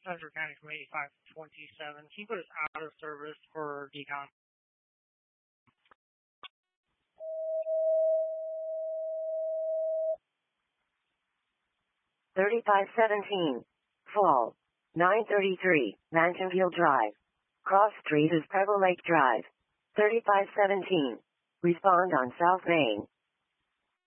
Central County from 85 to 27. Can you put us out of service for decon? 3517. Fall. 933, Mansionville Drive. Cross Street is Pebble Lake Drive. 3517. Respond on South Main.